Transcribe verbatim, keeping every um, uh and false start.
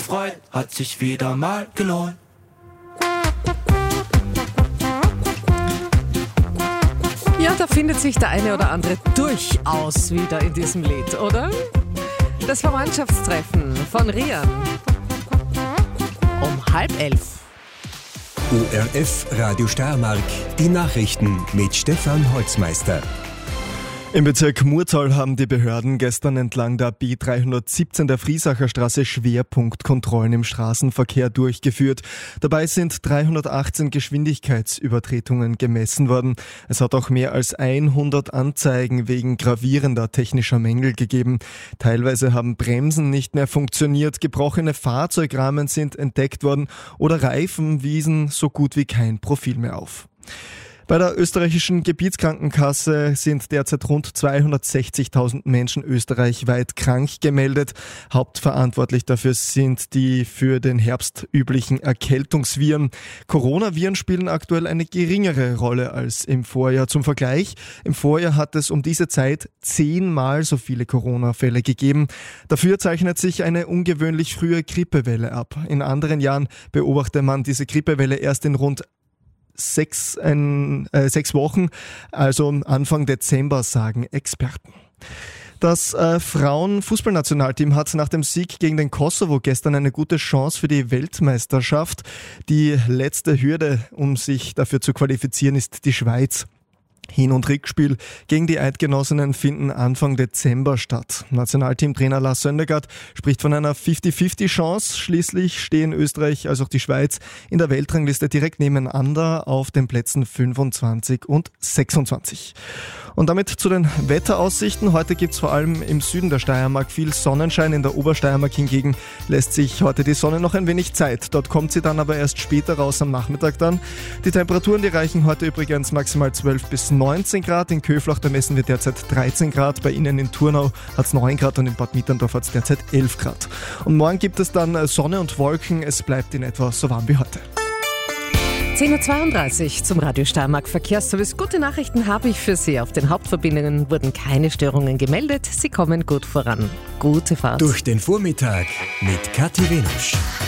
gefreut, hat sich wieder mal gelohnt. Ja, da findet sich der eine oder andere durchaus wieder in diesem Lied, oder? Das Verwandtschaftstreffen von Rian. Um halb elf. O R F Radio Steiermark, die Nachrichten mit Stefan Holzmeister. Im Bezirk Murtal haben die Behörden gestern entlang der B dreihundertsiebzehn der Friesacher Straße Schwerpunktkontrollen im Straßenverkehr durchgeführt. Dabei sind dreihundertachtzehn Geschwindigkeitsübertretungen gemessen worden. Es hat auch mehr als hundert Anzeigen wegen gravierender technischer Mängel gegeben. Teilweise haben Bremsen nicht mehr funktioniert, gebrochene Fahrzeugrahmen sind entdeckt worden oder Reifen wiesen so gut wie kein Profil mehr auf. Bei der österreichischen Gebietskrankenkasse sind derzeit rund zweihundertsechzigtausend Menschen österreichweit krank gemeldet. Hauptverantwortlich dafür sind die für den Herbst üblichen Erkältungsviren. Coronaviren spielen aktuell eine geringere Rolle als im Vorjahr. Zum Vergleich, im Vorjahr hat es um diese Zeit zehnmal so viele Corona-Fälle gegeben. Dafür zeichnet sich eine ungewöhnlich frühe Grippewelle ab. In anderen Jahren beobachtet man diese Grippewelle erst in rund Sechs, äh, sechs Wochen, also Anfang Dezember, sagen Experten. Das äh, Frauenfußballnationalteam hat nach dem Sieg gegen den Kosovo gestern eine gute Chance für die Weltmeisterschaft. Die letzte Hürde, um sich dafür zu qualifizieren, ist die Schweiz. Hin- und Rückspiel gegen die Eidgenossinnen finden Anfang Dezember statt. Nationalteamtrainer Lars Söndergaard spricht von einer fünfzig fünfzig Chance. Schließlich stehen Österreich als auch die Schweiz in der Weltrangliste direkt nebeneinander auf den Plätzen fünfundzwanzig und sechsundzwanzig. Und damit zu den Wetteraussichten. Heute gibt es vor allem im Süden der Steiermark viel Sonnenschein. In der Obersteiermark hingegen lässt sich heute die Sonne noch ein wenig Zeit. Dort kommt sie dann aber erst später raus am Nachmittag dann. Die Temperaturen, die reichen heute übrigens maximal zwölf bis neunzehn Grad. In Köflach, da messen wir derzeit dreizehn Grad. Bei Ihnen in Turnau hat es neun Grad und in Bad Mitterndorf hat es derzeit elf Grad. Und morgen gibt es dann Sonne und Wolken. Es bleibt in etwa so warm wie heute. zehn Uhr zweiunddreißig zum Radio Steiermark Verkehrsservice. Gute Nachrichten habe ich für Sie. Auf den Hauptverbindungen wurden keine Störungen gemeldet. Sie kommen gut voran. Gute Fahrt. Durch den Vormittag mit Kathi Wenusch.